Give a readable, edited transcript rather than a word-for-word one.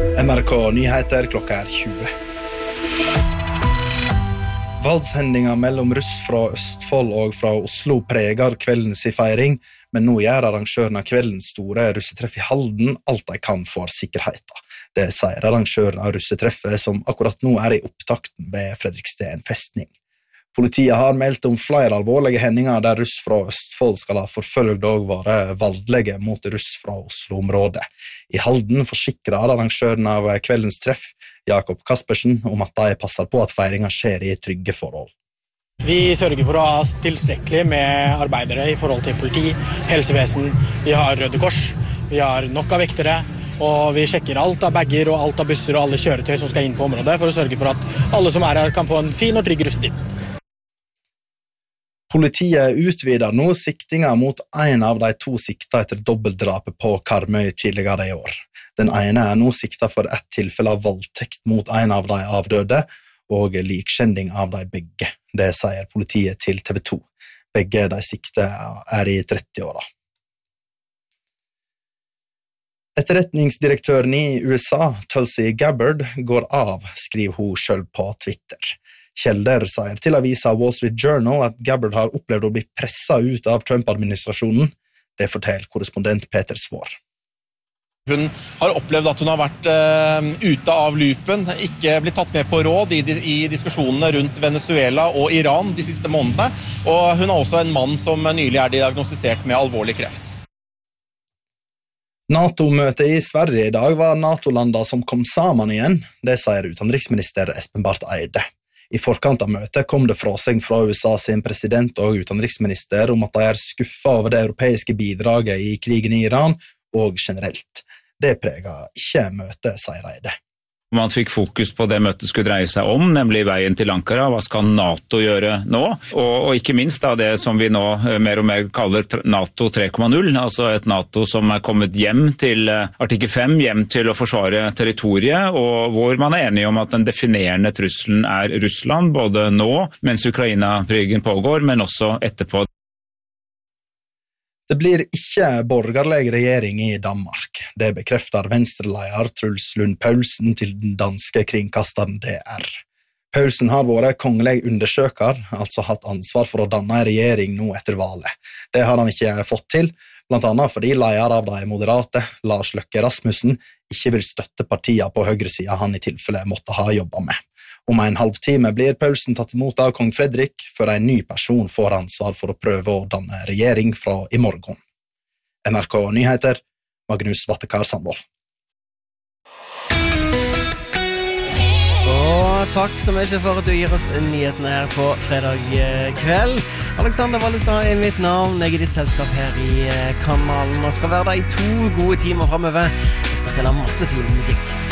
NRK Nyheter klokka 20. Valdshendinger mellom russ fra Østfold og fra Oslo preger kveldens feiring, men nå gjør arrangøren av kveldens store russetreff i Halden alt de kan for sikkerheten. Det sier arrangøren av russetreffet, som akkurat nå i opptakten ved Fredriksten festning. Politiet har meldt om flere alvorlige hendinger der russ fra Østfold skal ha forfølgt og være valdelige mot russ fra Oslo-området. I Halden forsikrer arrangøren av kveldens treff, Jakob Kaspersen, om at de passer på at feiringen skjer i trygge forhold. Vi sørger for å ha tilstrekkelig med arbeidere i forhold til politi, helsevesen. Vi har Røde Kors, vi har nok av vektere, og vi sjekker alt av bagger og alt av busser og alle kjøretøy som skal inn på området for å sørge for at alle som her kan få en fin og trygg russetid. Politiet utvider nå siktinga mot en av de to sikta etter dobbeltdrapet på Karmøy tidligere i år. Den ene nå sikta for ett tilfelle av voldtekt mot en av de avdøde, og likskjending av de begge. Det sier politiet til TV 2. Begge de sikte i 30-åra. Etterretningsdirektøren i USA, Tulsi Gabbard, går av, skriver hun selv på Twitter. Kjelder sier til avisa Wall Street Journal at Gabbard har opplevd å bli presset ut av Trump-administrasjonen. Det forteller korrespondent Peter Svår. Hun har opplevd at hun har vært ute av loopen, ikke blitt tatt med på råd i diskusjonene rundt Venezuela og Iran de siste månedene, og hun er også en mann som nylig diagnostisert med alvorlig kreft. NATO-møtet i Sverige i dag var NATO-landene som kom sammen igjen, det sier utenriksminister Espen Barth Eide. I forkant av møtet kom det frasegn fra USA sin president og utenriksminister om at de er skuffet over det europeiske bidraget i krigen i Iran, og generelt. Det preger ikke møtet, sier Eide. Man fikk fokus på det møtet skulle dreie seg om, nemlig veien til Ankara. Hva skal NATO gjøre nå? Og ikke minst da det som vi nå mer og mer kaller NATO 3.0, altså et NATO som er kommet hjem til artikkel 5, hjem til å forsvare territoriet, og hvor man er enig om at den definerende trusselen er Russland, både nå, mens Ukraina-krigen pågår, men også etterpå. Det blir ikke borgerlig regjering i Danmark. Det bekrefter venstreleder Truls Lund Poulsen til den danske kringkasteren DR. Poulsen har vært kongelig undersøker, altså hatt ansvar for å danne en regjering nå etter valget. Det har han ikke fått til, blant annet fordi leder av de moderate, Lars Løkke Rasmussen, ikke vil støtte partiene på høyresiden han i tilfelle måtte ha jobbet med. Om en halvtime blir Poulsen tatt imot av kong Fredrik, før en ny person får ansvar for å prøve å danne regjering fra i morgen. NRK Nyheter, Magnus Vattekar Sandvold. Og takk så mye for at du gir oss nyhetene her på fredag kveld. Alexander Wallestad er mitt navn, jeg er ditt selskap her i kanalen, og skal være der i 2 gode timer fremover. Jeg skal spille masse fin musikk.